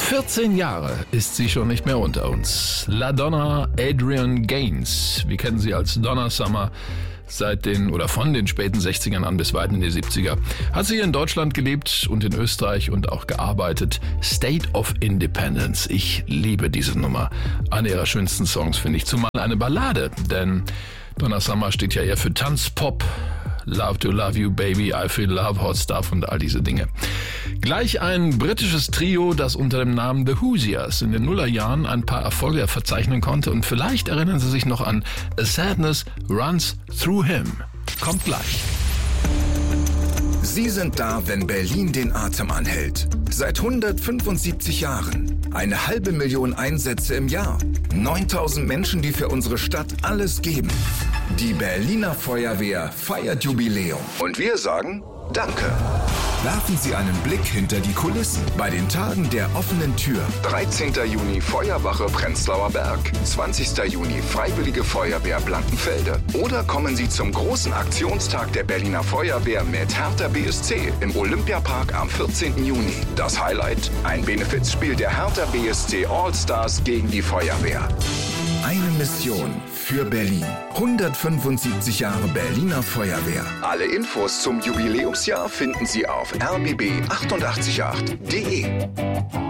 14 Jahre ist sie schon nicht mehr unter uns. La Donna Adrienne Gaines. Wir kennen sie als Donna Summer von den späten 60ern an bis weit in die 70er. Hat sie hier in Deutschland gelebt und in Österreich und auch gearbeitet. State of Independence. Ich liebe diese Nummer. Eine ihrer schönsten Songs, finde ich. Zumal eine Ballade, denn Donna Summer steht ja eher für Tanzpop. Love to Love You Baby, I Feel Love, Hot Stuff und all diese Dinge. Gleich ein britisches Trio, das unter dem Namen The Hoosiers in den Nullerjahren ein paar Erfolge verzeichnen konnte, und vielleicht erinnern Sie sich noch an A Sadness Runs Through Him. Kommt gleich. Sie sind da, wenn Berlin den Atem anhält. Seit 175 Jahren. 500.000 Einsätze im Jahr. 9.000 Menschen, die für unsere Stadt alles geben. Die Berliner Feuerwehr feiert Jubiläum. Und wir sagen Danke. Werfen Sie einen Blick hinter die Kulissen bei den Tagen der offenen Tür. 13. Juni Feuerwache Prenzlauer Berg, 20. Juni Freiwillige Feuerwehr Blankenfelde. Oder kommen Sie zum großen Aktionstag der Berliner Feuerwehr mit Hertha BSC im Olympiapark am 14. Juni. Das Highlight? Ein Benefizspiel der Hertha BSC All-Stars gegen die Feuerwehr. Eine Mission für Berlin. 175 Jahre Berliner Feuerwehr. Alle Infos zum Jubiläumsjahr finden Sie auf rbb888.de.